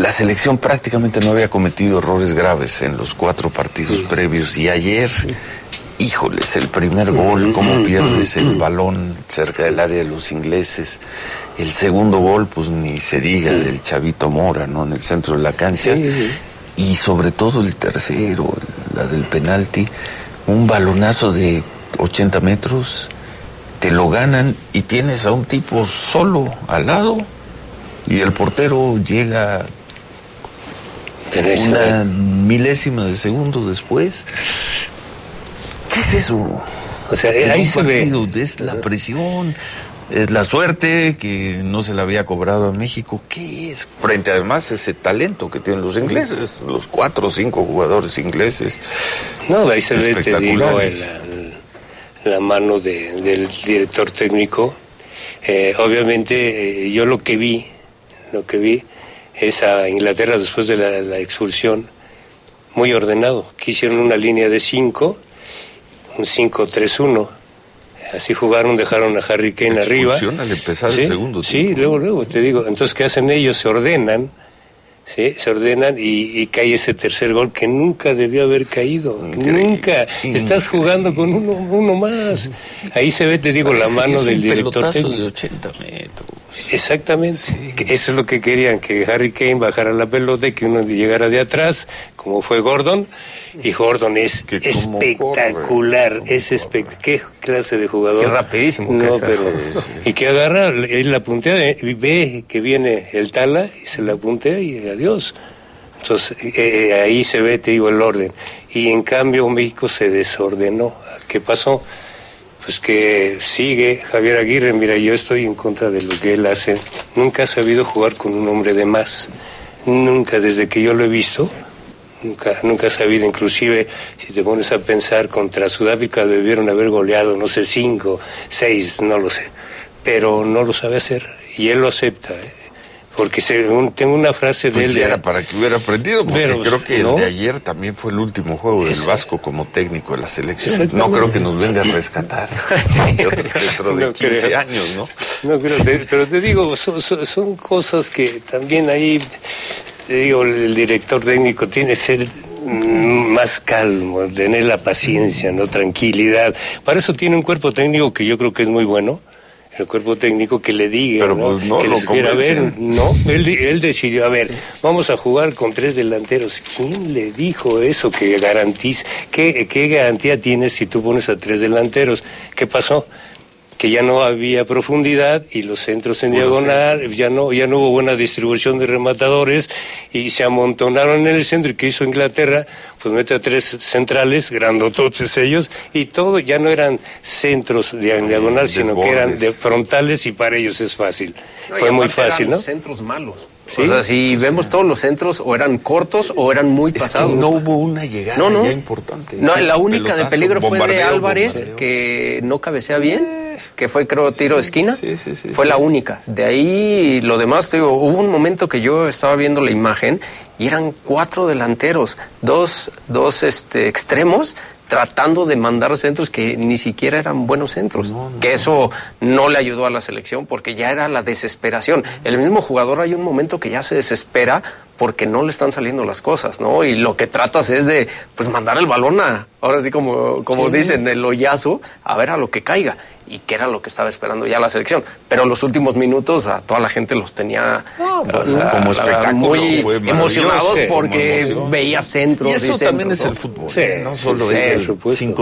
la selección prácticamente no había cometido errores graves en los 4 partidos previos, y ayer, híjoles, el primer gol, cómo pierdes el balón cerca del área de los ingleses, el segundo gol, pues ni se diga, del Chavito Mora, ¿no?, en el centro de la cancha, y sobre todo el tercero, la del penalti, un balonazo de 80 metros, te lo ganan y tienes a un tipo solo al lado, y el portero llega una milésima de segundo después. ¿Qué es eso? O sea, ahí se ve. Es la presión, es la suerte que no se la había cobrado a México. ¿Qué es? Frente además a ese talento que tienen los ingleses, los 4 o 5 jugadores ingleses. No, ahí se ve, te digo, la mano del director técnico. Obviamente, yo lo que vi es a Inglaterra después de la expulsión, muy ordenado, que hicieron una línea de 5, un 5-3-1, así jugaron, dejaron a Harry Kane arriba. Expulsión al empezar el segundo tiempo. Sí, luego, te digo, entonces, ¿qué hacen ellos? Se ordenan, ¿sí? Se ordenan y cae ese tercer gol que nunca debió haber caído. Increíble. Nunca. Estás jugando con uno más. Ahí se ve, te digo, la mano del director técnico. De 80 metros. Exactamente. Sí. Eso es lo que querían, que Harry Kane bajara la pelota y que uno llegara de atrás, como fue Gordon. Y Gordon es espectacular, qué clase de jugador. Qué rapidísimo. No, pero y que agarra, él la puntea, y ve que viene el Tala y se la puntea y adiós. Entonces ahí se ve, te digo, el orden. Y en cambio México se desordenó. ¿Qué pasó? Pues que sigue Javier Aguirre. Mira, yo estoy en contra de lo que él hace. Nunca ha sabido jugar con un hombre de más. Nunca, desde que yo lo he visto. Nunca ha sabido, inclusive si te pones a pensar, contra Sudáfrica debieron haber goleado, no sé, 5, 6, no lo sé, pero no lo sabe hacer y él lo acepta, porque tengo una frase de él. Era para que hubiera aprendido, porque creo que el de ayer también fue el último juego del Vasco como técnico de la selección. No creo que nos venga a rescatar dentro de 15 años, ¿no? No creo, pero te digo, son cosas que también ahí... Te digo, el director técnico tiene que ser más calmo, tener la paciencia, no, tranquilidad. Para eso tiene un cuerpo técnico que yo creo que es muy bueno, el cuerpo técnico, que le diga, pero pues no que lo quiera ver, no, él decidió, a ver, vamos a jugar con 3 delanteros. ¿Quién le dijo eso? Que garantiza, ¿qué garantía tienes si tú pones a 3 delanteros? ¿Qué pasó? Que ya no había profundidad y los centros en diagonal, ya no hubo buena distribución de rematadores y se amontonaron en el centro. ¿Y qué hizo Inglaterra? Pues mete a 3 centrales, grandototes ellos, y todo ya no eran centros de diagonal, sino que eran de frontales, y para ellos es fácil. Fue muy fácil, ¿no? Centros malos. ¿Sí? O sea, si vemos todos los centros, o eran cortos o eran muy pasados. Que no hubo una llegada ya importante. No, la única de peligro fue de Álvarez, que no cabecea bien, que fue, creo, tiro de esquina. Sí. Fue la única. De ahí, lo demás, te digo, hubo un momento que yo estaba viendo la imagen y eran 4 delanteros, dos extremos, tratando de mandar centros que ni siquiera eran buenos centros, que eso no le ayudó a la selección porque ya era la desesperación. El mismo jugador, hay un momento que ya se desespera porque no le están saliendo las cosas, ¿no? Y lo que tratas es de, pues, mandar el balón ahora sí como dicen, el hoyazo, a ver a lo que caiga. Y que era lo que estaba esperando ya la selección. Pero los últimos minutos a toda la gente los tenía como espectáculo, muy emocionados porque veía centros. Y eso también es el fútbol. Sí, no solo es el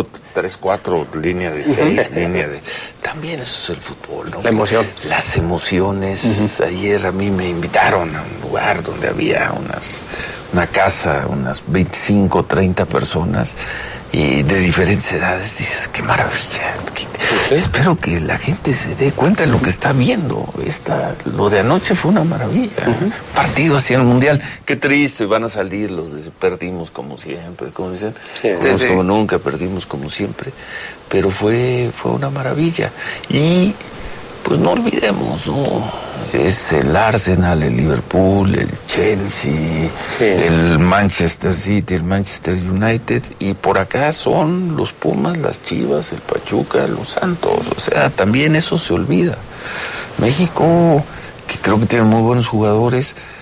5-3-4, línea de 6, línea de... También eso es el fútbol, ¿no? La emoción. Las emociones. Ayer a mí me invitaron a un lugar donde había una casa, unas 25, 30 personas, y de diferentes edades. Dices, qué maravilla. Espero que la gente se dé cuenta de lo que está viendo. Lo de anoche fue una maravilla. Partido hacia el Mundial. Qué triste, van a salir los de perdimos como siempre, como dicen. Como nunca, perdimos como siempre. Pero fue una maravilla. Y pues no olvidemos, ¿no? Es el Arsenal, el Liverpool, el Chelsea, el Manchester City, el Manchester United, y por acá son los Pumas, las Chivas, el Pachuca, los Santos. O sea, también eso se olvida. México, que creo que tiene muy buenos jugadores,